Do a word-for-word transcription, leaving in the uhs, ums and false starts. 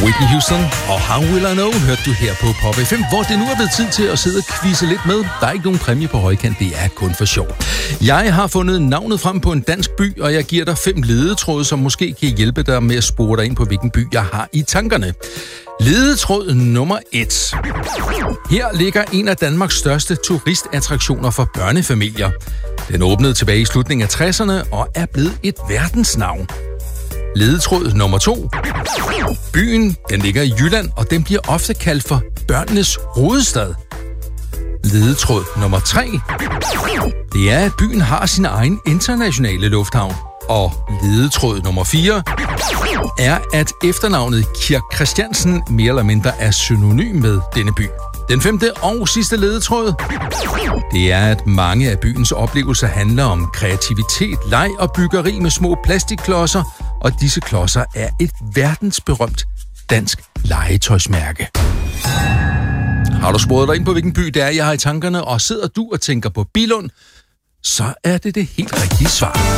Whitney Houston og How Will I Know hørte du her på Pop F M, hvor det nu er blevet tid til at sidde og quizze lidt med. Der er ikke nogen præmie på højkant, det er kun for sjov. Jeg har fundet navnet frem på en dansk by, og jeg giver dig fem ledetråde, som måske kan hjælpe dig med at spore dig ind på, hvilken by jeg har i tankerne. Ledetråd nummer et. Her ligger en af Danmarks største turistattraktioner for børnefamilier. Den åbnede tilbage i slutningen af tresserne og er blevet et verdensnavn. Ledetråd nummer to. Byen, den ligger i Jylland, og den bliver ofte kaldt for børnenes hovedstad. Ledetråd nummer tre. Det er, at byen har sin egen internationale lufthavn. Og ledetråd nummer fire er, at efternavnet Kirk Christiansen mere eller mindre er synonym med denne by. Den femte og sidste ledetråd, det er, at mange af byens oplevelser handler om kreativitet, leg og byggeri med små plastikklodser, og disse klodser er et verdensberømt dansk legetøjsmærke. Har du sporet dig ind på, hvilken by det er, jeg har i tankerne, og sidder du og tænker på Billund, så er det det helt rigtige svar.